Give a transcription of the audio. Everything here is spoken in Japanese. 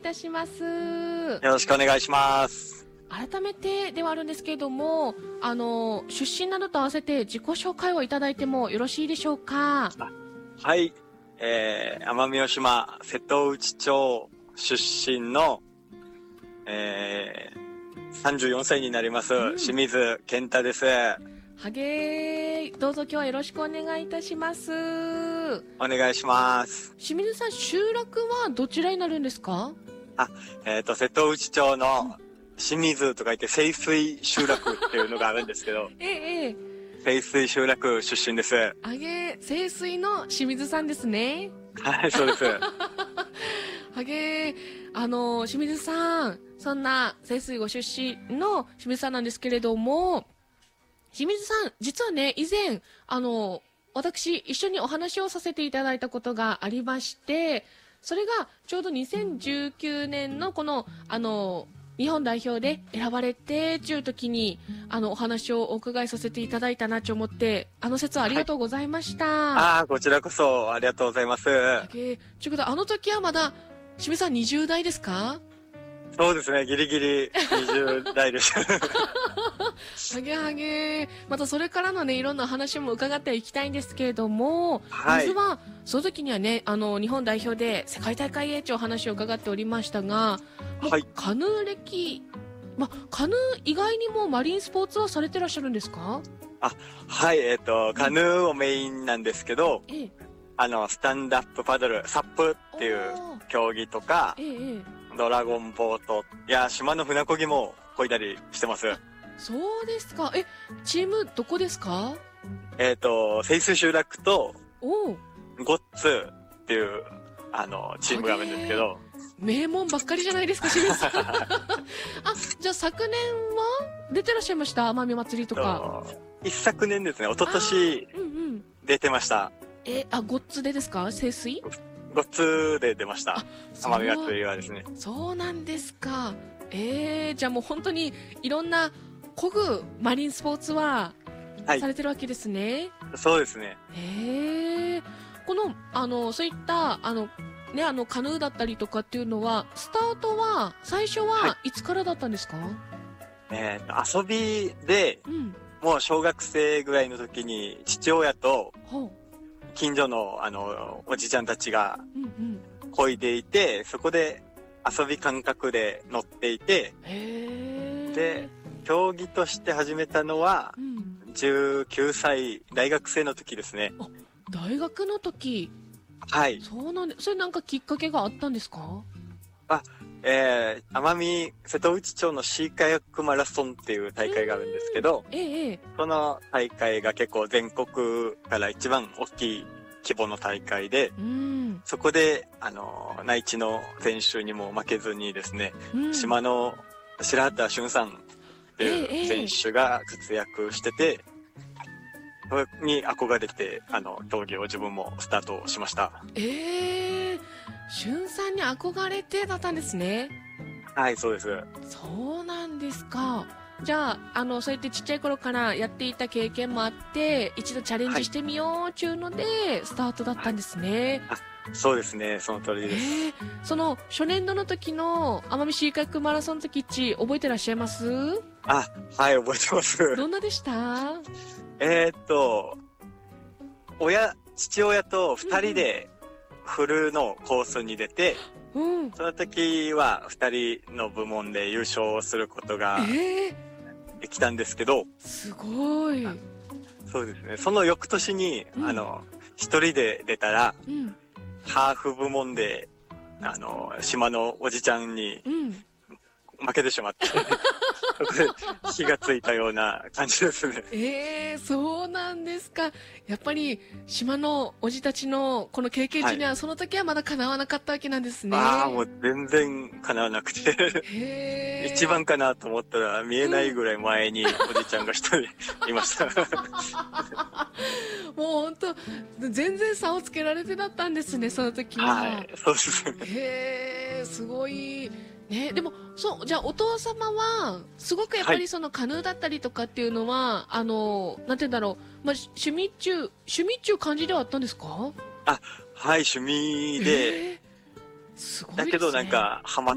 たします。 よろしくお願いします。 改めてではあるんですけれども、出身などと合わせて自己紹介をいただいてもよろしいでしょうか。 はい、奄美大島瀬戸内町出身の、34歳になります、清水健太です。 はげー、どうぞ今日はよろしくお願いいたします。 お願いします。 清水さん、集落はどちらになるんですか？ 瀬戸内町の清水と書いて清水集落っていうのがあるんですけど清水集落出身です。 清水の清水さんですね。 はい、そうです。 清水さん、そんな清水ご出身の清水さんなんですけれども、清水さん、実はね、以前、私、一緒にお話をさせていただいたことがありまして、それがちょうど2019年のこの、日本代表で選ばれてちゅう時にお話をお伺いさせていただいたなと思って、説はありがとうございました。 こちらこそありがとうございます。 ということで、時はまだ清水さん20代ですか？ そうですね、ギリギリ20代です。 またそれからのね、いろんな話も伺っていきたいんですけれども、 はい、 まずはその時にはね、日本代表で世界大会へというお話を伺っておりましたが、 はい、 カヌー歴、カヌー以外にもマリンスポーツはされてらっしゃるんですか？ はい、カヌーをメインなんですけど、スタンドアップパドル、サップっていう競技とか、ドラゴンボートや島の船漕ぎも漕いだりしてます。 そうですか。チームどこですか？ 清水集落とゴッツっていうチームがあるんですけど、 名門ばっかりじゃないですか、清水さん。じゃあ昨年は出てらっしゃいました？奄美祭りとか。 一昨年ですね、一昨年出てました。 ゴッツでですか？清水ゴッツで出ました。奄美祭りはですね。 そうなんですか。じゃあもう本当にいろんな漕ぐマリンスポーツはされてるわけですね。 そうですね。 このそういったカヌーだったりとかっていうのは、スタートは最初はいつからだったんですか？ 遊びで、もう小学生ぐらいの時に父親と近所のおじちゃんたちが漕いでいて、そこで遊び感覚で乗っていて、で競技として始めたのは19歳大学生の時ですね。 大学の時。 はい。 そうなんで、それなんかきっかけがあったんですか？ 奄美瀬戸内町のシーカヤックマラソンっていう大会があるんですけど、その大会が結構全国から一番大きい規模の大会で、そこで内地の選手にも負けずにですね、島の白畑俊さんっていう選手が活躍してて、それに憧れて競技を自分もスタートしました。 俊さんに憧れてだったんですね。 はい、そうです。 そうなんですか。じゃあそうやってちっちゃい頃からやっていた経験もあって、一度チャレンジしてみようっていうのでスタートだったんですね。 そうですね、その通りです。 その初年度の時の奄美シーカヤックマラソンの時覚えてらっしゃいます？ はい、覚えてます。 どんなでした？ 父親と二人でフルのコースに出て、その時は2人の部門で優勝することができたんですけど、 すごい。 そうですね。その翌年に、1人で出たら、ハーフ部門で島のおじちゃんに負けてしまって、そこで火がついたような感じですね。 そうなんですか。やっぱり島のおじたちのこの経験値には、その時はまだ叶わなかったわけなんですね。 もう全然叶わなくて一番かなと思ったら見えないぐらい前におじちゃんが一人いましたもう本当全然差をつけられてだったんですね、その時は。 はい、そうですね。 すごいね。でもじゃあお父様はすごくやっぱりそのカヌーだったりとかっていうのは、なんて言うんだろう、趣味っちゅう感じではあったんですか？ はい、趣味で、 すごいですね。 だけどなんかハマっ